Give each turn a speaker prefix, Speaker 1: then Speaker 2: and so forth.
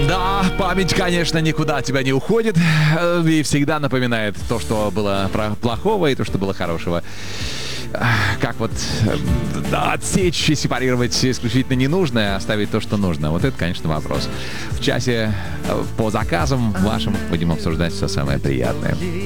Speaker 1: Да, память, конечно, никуда от тебя не уходит и всегда напоминает то, что было плохого, и то, что было хорошего. Как вот отсечь и сепарировать исключительно ненужное, а оставить то, что нужно? Вот это, конечно, вопрос. В часе по заказам вашим будем обсуждать все самое приятное.